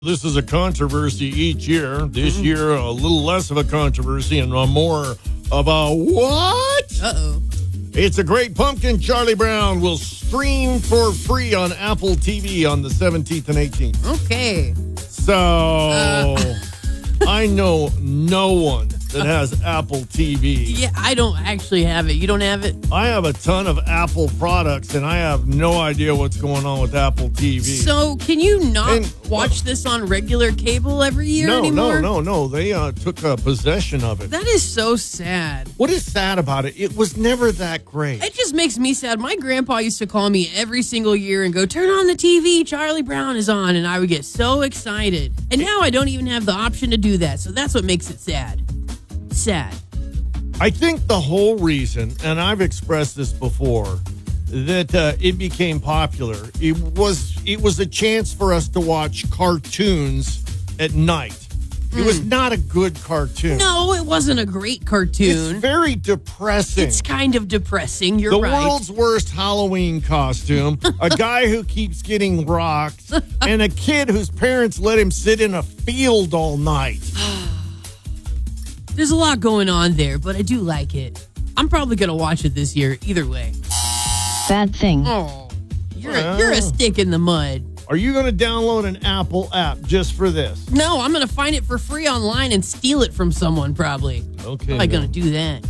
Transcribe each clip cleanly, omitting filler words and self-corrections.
This is a controversy each year. This year, a little less of a controversy and more of a what? Uh-oh. It's a Great Pumpkin. Charlie Brown will stream for free on Apple TV on the 17th and 18th. Okay. So, I know no one that has Apple TV. Yeah, I don't actually have it. You don't have it? I have a ton of Apple products, and I have no idea what's going on with Apple TV. So, can you not watch this on regular cable every year anymore? No. They took possession of it. That is so sad. What is sad about it? It was never that great. It just makes me sad. My grandpa used to call me every single year and go, turn on the TV, Charlie Brown is on, and I would get so excited. And now I don't even have the option to do that, so that's what makes it sad. Sad. I think the whole reason, and I've expressed this before, that it became popular, it was a chance for us to watch cartoons at night. It was not a good cartoon. No, it wasn't a great cartoon. It's very depressing. It's kind of depressing. You're right. The world's worst Halloween costume, a guy who keeps getting rocked, and a kid whose parents let him sit in a field all night. There's a lot going on there, but I do like it. I'm probably going to watch it this year either way. Bad thing. Oh, you're a stick in the mud. Are you going to download an Apple app just for this? No, I'm going to find it for free online and steal it from someone probably. Okay. I'm going to do that.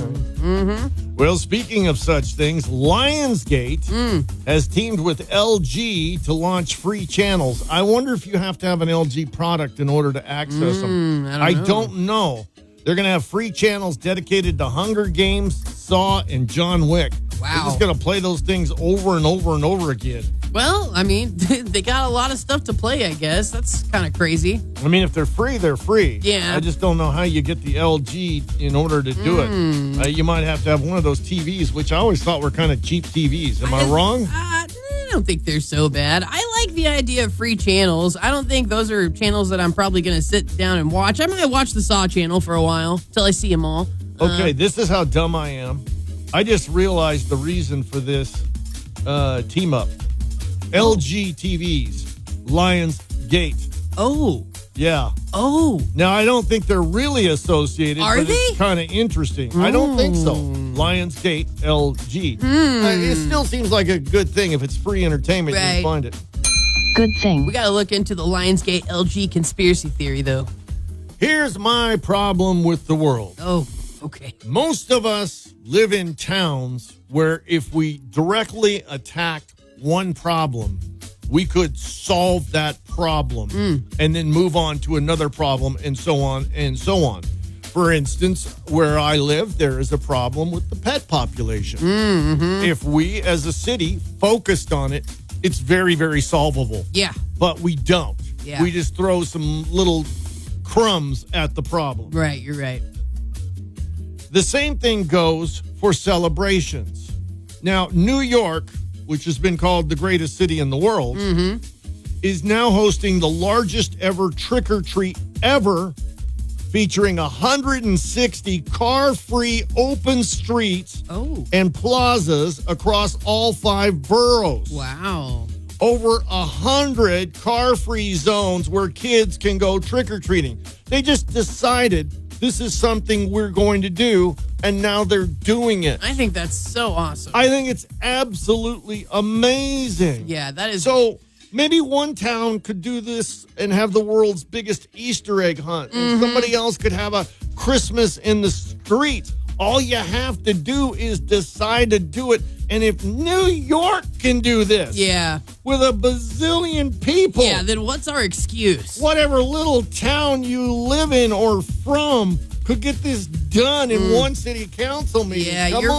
Well, speaking of such things, Lionsgate has teamed with LG to launch free channels. I wonder if you have to have an LG product in order to access them. I don't know. They're going to have free channels dedicated to Hunger Games, Saw, and John Wick. Wow. They're just going to play those things over and over and over again. Well, I mean, they got a lot of stuff to play, I guess. That's kind of crazy. I mean, if they're free, they're free. Yeah. I just don't know how you get the LG in order to do it. You might have to have one of those TVs, which I always thought were kind of cheap TVs. Am I wrong? I don't think they're so bad. I like the idea of free channels. I don't think those are channels that I'm probably going to sit down and watch. I might watch the Saw channel for a while till I see them all. Okay, this is how dumb I am. I just realized the reason for this team up. LG TVs, Lionsgate. Oh. Yeah. Oh. Now, I don't think they're really associated. Are but they? It's kind of interesting. I don't think so. Lionsgate, LG. It still seems like a good thing. If it's free entertainment, you can find it. Good thing. We got to look into the Lionsgate LG conspiracy theory, though. Here's my problem with the world. Oh, okay. Most of us live in towns where if we directly attacked one problem, we could solve that problem and then move on to another problem and so on and so on. For instance, where I live, there is a problem with the pet population. If we as a city focused on it, it's very, very solvable. Yeah. But we don't. Yeah. We just throw some little crumbs at the problem. Right, you're right. The same thing goes for celebrations. Now, New York, which has been called the greatest city in the world, is now hosting the largest ever trick-or-treat ever, featuring 160 car-free open streets and plazas across all 5 boroughs. Wow. Over 100 car-free zones where kids can go trick-or-treating. They just decided this is something we're going to do, and now they're doing it. I think that's so awesome. I think it's absolutely amazing. Yeah, that is. So maybe one town could do this and have the world's biggest Easter egg hunt. And somebody else could have a Christmas in the streets. All you have to do is decide to do it. And if New York can do this with a bazillion people, then what's our excuse? Whatever little town you live in or from could get this done in one city council meeting. Yeah, Come you're on.